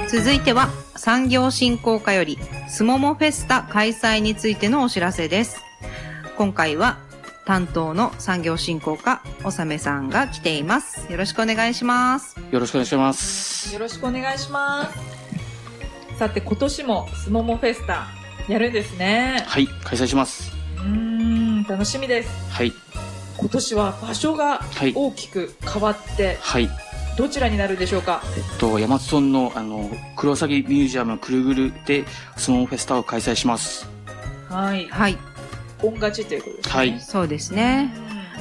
続いては産業振興課よりすももフェスタ開催についてのお知らせです。今回は担当の産業振興課おさめさんが来ています。よろしくお願いします。 よろしくお願いします。 よろしくお願いします。さて今年もすももフェスタやるんですね。 はい、開催します。 楽しみです。 はい。 今年は場所が大きく変わって、 はい。 どちらになるでしょうか。 大和村のクロウサギミュージアムくるぐるですももフェスタを開催します。 はい。 はい。 本勝ちということですね。 はい。 そうですね。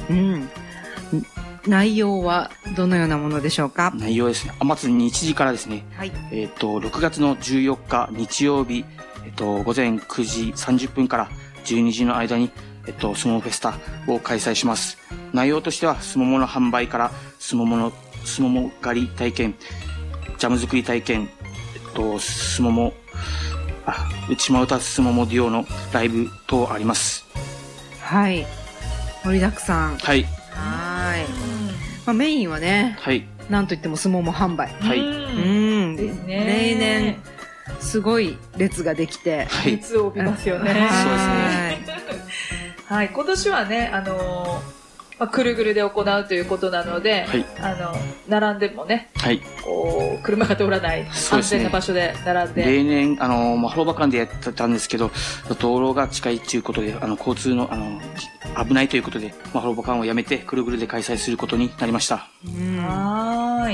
内容はどのようなものでしょうか。 内容ですね。まず日時からですね。 はい。 6月の14日日曜日、午前9時30分から12時の間に、すももフェスタを開催します。内容としては、すももの販売から、すもも狩り体験、ジャム作り体験、すもも、内間歌すももデュオのライブ等あります。 はい。盛りだくさん。 はい。 メインはね、 はい。 なんといってもすもも販売。 はい。 ですね。 例年、すごい列ができて。 はい。熱を帯びますよね。 そうですね。 はい。今年はね、くるぐるで行うということなので、 はい、 並んでもね、 はい、 こう車が通らない安全な場所で並んで、 例年風呂場間でやってたんですけど、道路が近いということで交通の危ないということで風呂場間をやめてくるぐるで開催することになりました。 はい。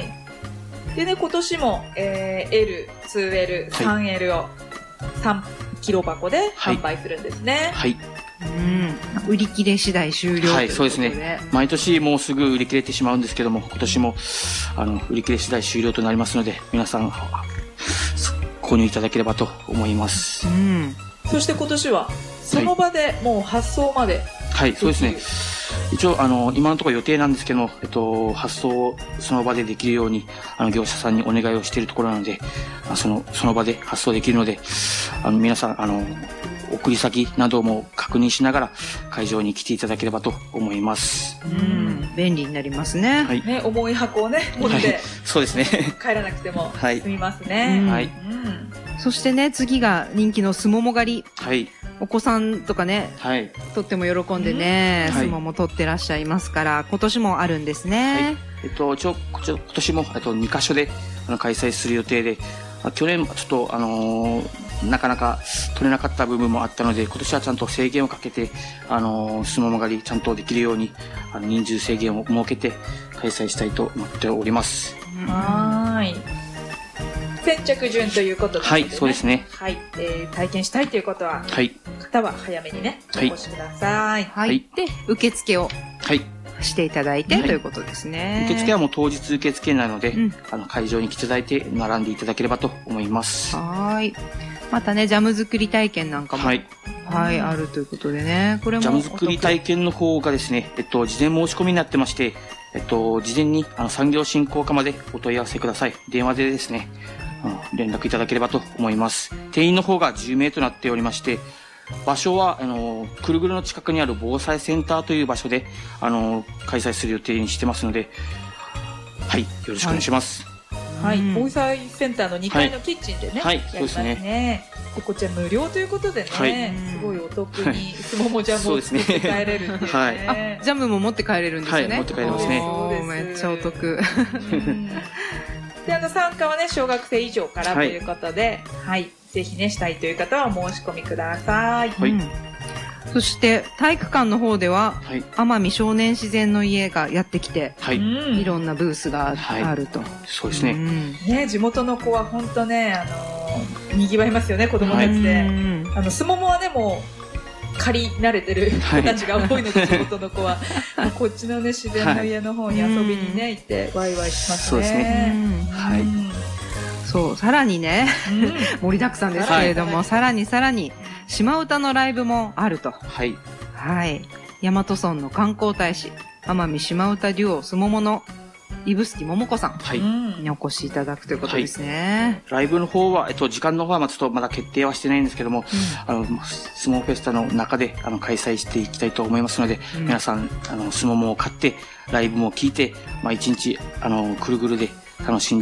でね、今年も、L、2L、3L を3キロ箱で販売するんですね。 はい。 売り切れ次第終了ということで。はい、 そうですね。毎年もうすぐ売り切れてしまうんですけども、今年も売り切れ次第終了となりますので、皆さん購入いただければと思います。 そして今年はその場でもう発送まで。 はい、そうですね。一応今のところ予定なんですけども、発送をその場でできるように業者さんにお願いをしているところなので、その場で発送できるので、皆さん送り先なども確認しながら会場に来ていただければと思います。 便利になりますね。 はい。ね、重い箱をね持って、はい、 そうですね。 帰らなくても済みますね。 はい。 そしてね、次が人気のすもも狩り。 はい。 お子さんとかね、はい、とっても喜んでね、すもも取ってらっしゃいますから、今年もあるんですね。 今年も2カ所で開催する予定で、去年ちょっとなかなか取れなかった部分もあったので、今年はちゃんと制限をかけてすもも狩りちゃんとできるように人数制限を設けて開催したいと思っております。 はい。先着順ということで、ね、 はい、そうですね。 はい、体験したいということは、 はい、 方は早めにね、お越しください。 はい。で、受付をしていただいて、ということですね。 受付はもう当日受付なので、会場に来ていただいて並んでいただければと思います。 はい。またね、ジャム作り体験なんかも、はい、あるということでね、これもジャム作り体験の方がですね、事前申し込みになってまして、事前に産業振興課までお問い合わせください。電話でですね、連絡いただければと思います。定員の方が10名となっておりまして、場所はくるぐるの近くにある防災センターという場所で開催する予定にしてますので、はい、よろしくお願いします。 はい、防災センターの2階のキッチンでね、 はい、 やりますね。でこちら無料ということでね、すごいお得にすももジャムを作って帰れるっていうね。 はい、 ジャムも持って帰れるんですよね。 はい、持って帰れますね。 めっちゃお得。 で参加はね小学生以上からということで、はい、ぜひねしたいという方はお申し込みください。 はい。 そして体育館の方では、奄美少年自然の家がやってきて、いろんなブースがあると。 そうですね。 ね、地元の子は本当ね賑わいますよね、子供たちで。すももはねもう借り慣れてる子たちが多いので、地元の子はこっちのね自然の家の方に遊びにね行ってワイワイしますね。 そうですね。はい。 そう、さらにね、盛りだくさんですけれども、さらに島唄のライブもあると。 はい。 はい。大和村の観光大使、奄美島唄デュオすももの指宿桃子さんにお越しいただくということですね。 ライブの方は、時間の方はちょっとまだ決定はしてないんですけども、すももフェスタの中で開催していきたいと思いますので、皆さんすももを買ってライブも聞いて、一日くるぐるで楽しんで